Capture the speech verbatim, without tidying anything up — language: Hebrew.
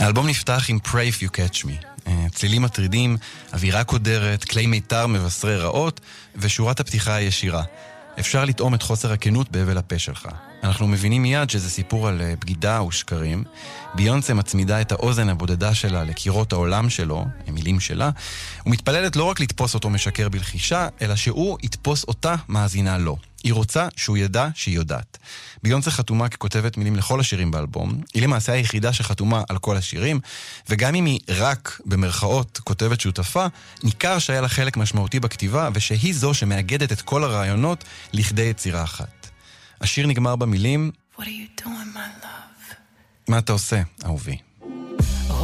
האלבום נפתח עם Pray If You Catch Me. צלילים מטרידים, אווירה קודרת, כלי מיתר מבשרי רעות, ושורת הפתיחה הישירה. אפשר לטעום את חוסר הכנות בהבל הפה שלך. אנחנו מבינים מיד שזה סיפור על בגידה ושקרים. ביונסה מצמידה את האוזן הבודדה שלה לקירות העולם שלו, המילים שלה, ומתפללת לא רק לתפוס אותו משקר בלחישה, אלא שהוא יתפוס אותה מאזינה לו. היא רוצה שהוא ידע שהיא יודעת. ביונסה חתומה ככותבת מילים לכל השירים באלבום. היא למעשה היחידה שחתומה על כל השירים, וגם אם היא רק במרכאות כותבת שותפה, ניכר שהיה לה חלק משמעותי בכתיבה, ושהיא זו שמאגדת את כל הרעיונות לכדי יצירה אחת. השיר נגמר במילים, What are you doing, my love? מה אתה עושה, אהובי?